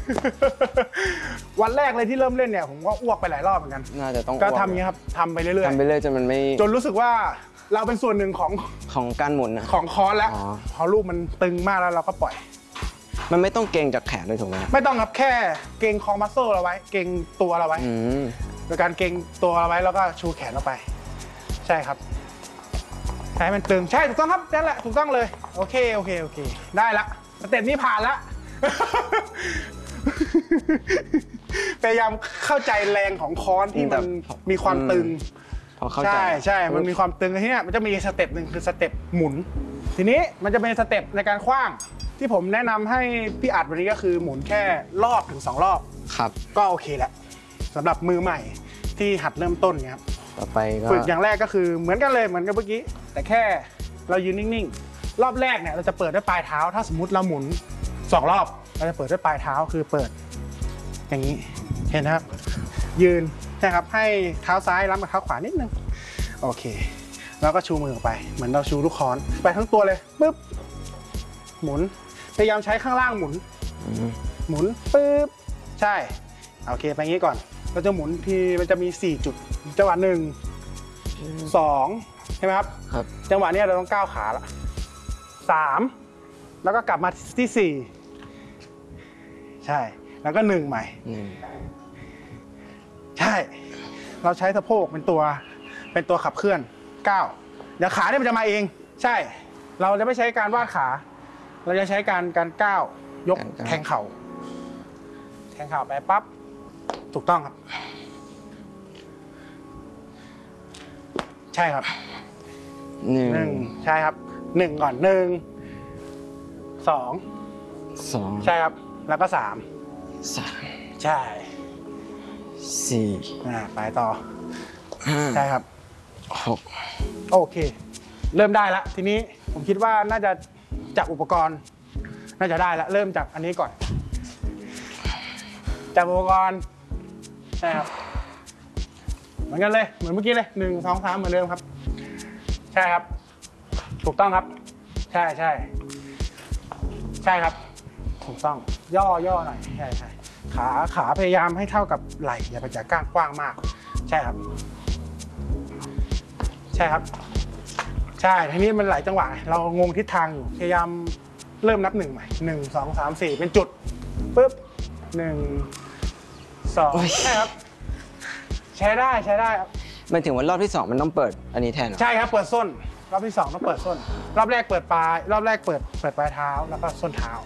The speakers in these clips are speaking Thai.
วันแรกเลยที่เริ่มเล่นเนี่ยผมก็อ้วกไปหลายรอบเหมือนกันน่าจะต้องก็ทำอย่างนี้ครับทำไปเรื่อยๆทำไปเรื่อยจนมันไม่จนรู้สึกว่าเราเป็นส่วนหนึ่งของการหมุนนะของคอร์สแล้วพอลูกมันตึงมากแล้วเราก็ปล่อยมันไม่ต้องเกรงจากแขนเลยถูกไหมไม่ต้องครับแค่เกรงคอมัสเซลเราไว้เกรงตัวเราไว้โดยการเกรงตัวเราไว้แล้วก็ชูแขนออกไปใช่ครับใช้มันตึงใช่ถูกต้องครับนั่นแหละถูกต้องเลยโอเคได้ละสเต็ปนี้ผ่านละพยายามเข้าใจแรงของค้อนที่มันมีความตึงใช่มันมีความตึงที่นี่มันจะมีสเต็ปหนึ่งคือสเต็ปหมุนทีนี้มันจะเป็นสเต็ปในการขว้างที่ผมแนะนำให้พี่อัดวันนี้ก็คือหมุนแค่รอบถึง2 รอบครับก็โอเคแล้วสำหรับมือใหม่ที่หัดเริ่มต้นเนี่ยครับต่อไปก็ฝึกอย่างแรกก็คือเหมือนกันเลยเหมือนกับเมื่อกี้แต่แค่เรายืนนิ่งๆรอบแรกเนี่ยเราจะเปิดด้วยปลายเท้าถ้าสมมุติเราหมุน2 รอบเราจะเปิดด้วยปลายเท้าคือเปิดอย่างนี้เห็นนะครับยืนใช่ครับให้เท้าซ้ายรับกับเท้าขวานิดนึงโอเคแล้วก็ชูมือออกไปเหมือนเราชูลูกค้อนไปทั้งตัวเลยปึ๊บหมุนพยายามใช้ข้างล่างหมุนปึ๊บใช่โอเคไปงี้ก่อนเราจะหมุนทีมันจะมี4 จุดจังหวะ1 2ใช่ไหมครับจังหวะนี้เราต้องก้าวขาละ3แล้วก็กลับมาที่4ใช่แล้วก็1ใหม่ใช่เราใช้สะโพกเป็นตัวขับเคลื่อนก้าวเดี๋ยวขาเนี่ยมันจะมาเองใช่เราจะไม่ใช้การวาดขาเราจะใช้การก้าวยกแทงเข่าไปปั๊บถูกต้องครับใช่ครับ1ใช่ครับ1ก่อน1 2ใช่ครับแล้วก็3ใช่4ไปต่อใช่ครับ6โอเคเริ่มได้แล้วทีนี้ผมคิดว่าน่าจะจากอุปกรณ์น่าจะได้แล้วเริ่มจากอันนี้ก่อนจากอุปกรณ์ใช่ครับเหมือนกันเลยเหมือนเมื่อกี้เลย1 2 3เหมือนเดิมครับใช่ครับถูกต้องครับใช่ครับถูกต้องย่อหน่อยใช่ขาพยายามให้เท่ากับไหล่อย่าไปจากก้างกว้างมากใช่ครับใทีนี้มันหลายจังหวะเรางงทิศทางอยู่พยายามเริ่มนับ1ใหม่1 2 3 4เป็นจุดปึ๊บ1 2ใช่ครับใช้ได้ครับมันถึงว่ารอบที่2มันต้องเปิดอันนี้แทนใช่ครับเปิดส้นรอบที่2ต้องเปิดส้นรอบแรกเปิดปลายรอบแรกเปิดปลายเท้าแล้วก็ส้นเท้า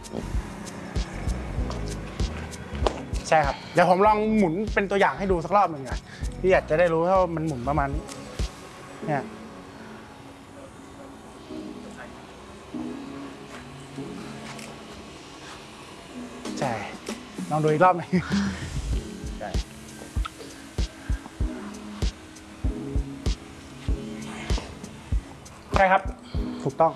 ใช่ครับเดี๋ยวผมลองหมุนเป็นตัวอย่างให้ดูสักรอบหนึ่งก่อนพี่อยากจะได้รู้ว่ามันหมุนประมาณนี้เนี่ยใช่ลองดูอีกรอบหนึ่งใช่ครับถูกต้อง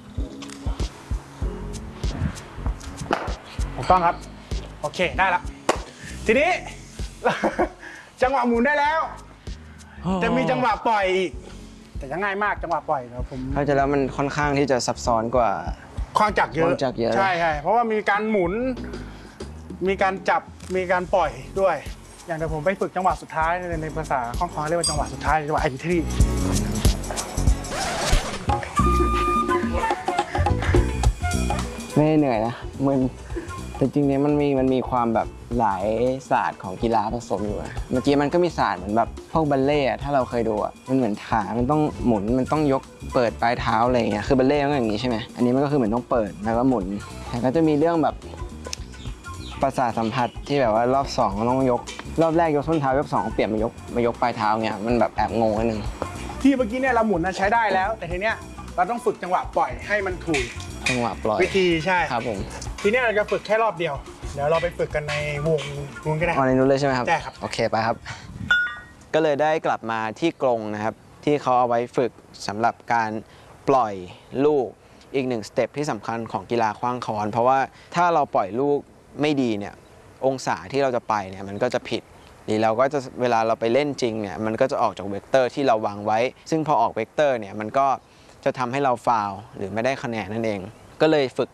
ครับโอเคได้ละทีนี้ จังหวะหมุนได้แล้วจะมีจังหวะปล่อยอีกแต่ยังง่ายมากจังหวะปล่อยนะผมเข้าใจแล้วมันค่อนข้างที่จะซับซ้อนกว่าคล้องจักรเยอะใช่เพราะว่ามีการหมุนมีการจับมีการปล่อยด้วยอย่างเดี๋ยวผมไปฝึกจังหวะสุดท้ายในภาษาคล้องเรียกว่าจังหวะสุดท้ายจังหวะ entry ไม่เหนื่อยนะมันแต่จริงๆเนี่ยมันมีความแบบหลายศาสตร์ของกีฬาผสมอยู่เมื่อกี้มันก็มีศาสตร์เหมือนแบบพวกบัลเล่ถ้าเราเคยดูมันเหมือนขามันต้องหมุนมันต้องยกเปิดปลายเท้าอะไรอย่างเงี้ยคือบัลเล่มันก็อย่างนี้ใช่ไหมอันนี้มันก็คือเหมือนต้องเปิดแล้วก็หมุนแต่ก็จะมีเรื่องแบบประสาทสัมผัสที่แบบว่ารอบ2ต้องยกรอบแรกยกส้นเท้ารอบ2เปลี่ยนมายกปลายเท้าเงี้ยมันแบบแอบงงนิดนึงที่เมื่อกี้เนี่ยเราหมุนใช้ได้แล้วแต่ทีเนี้ยเราต้องฝึกจังหวะปล่อยให้มันถูกจังหวะปล่อยวิธีใช่ครับผมทีนี้เราจะฝึกแค่รอบเดียวเดี๋ยวเราไปฝึกกันในวงนู้นก็ได้ในนู้นเลยใช่ไหมครับใช่ครับโอเคไปครับก็เลยได้กลับมาที่กรงนะครับที่เขาเอาไว้ฝึกสำหรับการปล่อยลูกอีก1สเต็ปที่สำคัญของกีฬาขว้างค้อนเพราะว่าถ้าเราปล่อยลูกไม่ดีเนี่ยองศาที่เราจะไปเนี่ยมันก็จะผิดหรือเราก็จะเวลาเราไปเล่นจริงเนี่ยมันก็จะออกจากเวกเตอร์ที่เราวางไว้ซึ่งพอออกเวกเตอร์เนี่ยมันก็จะทำให้เราฟาวล์หรือไม่ได้คะแนนนั่นเองก็เลยฝึก